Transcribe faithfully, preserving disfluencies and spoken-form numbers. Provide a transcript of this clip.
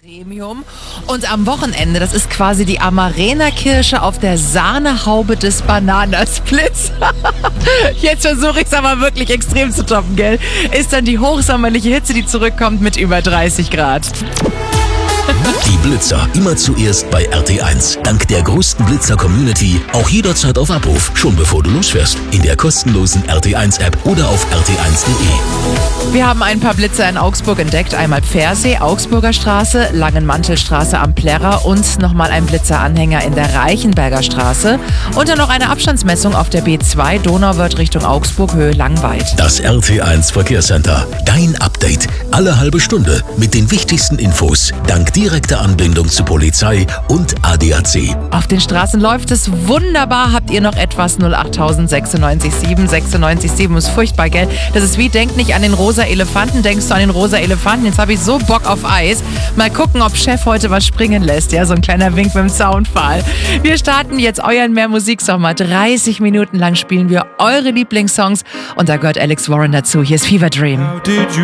Premium. Und am Wochenende, das ist quasi die Amarena-Kirsche auf der Sahnehaube des Bananasplits. Jetzt versuche ich es aber wirklich extrem zu toppen, gell? Ist dann die hochsommerliche Hitze, die zurückkommt mit über dreißig Grad. Die Blitzer immer zuerst bei R T eins. Dank der größten Blitzer-Community auch jederzeit auf Abruf, schon bevor du losfährst. In der kostenlosen R T eins App oder auf r t eins punkt d e. Wir haben ein paar Blitzer in Augsburg entdeckt. Einmal Pfersee, Augsburger Straße, Langenmantelstraße am Plärrer und nochmal ein Blitzeranhänger in der Reichenberger Straße. Und dann noch eine Abstandsmessung auf der B zwei Donauwörth Richtung Augsburg, Höhe Langweid. Das R T eins Verkehrscenter. Dein Update. Alle halbe Stunde mit den wichtigsten Infos. Dank direkter Anbindung zu Polizei und A D A C. Auf den Straßen läuft es wunderbar. Habt ihr noch etwas? null acht sechsundneunzig sieben sechsundneunzig sieben ist furchtbar, gell? Das ist wie, denk nicht an den rosa Elefanten, denkst du an den rosa Elefanten. Jetzt habe ich so Bock auf Eis. Mal gucken, ob Chef heute was springen lässt. Ja, so ein kleiner Wink mit dem Soundfall. Wir starten jetzt euren Mehr Musiksommer. dreißig Minuten lang spielen wir eure Lieblingssongs und da gehört Alex Warren dazu. Hier ist Fever Dream.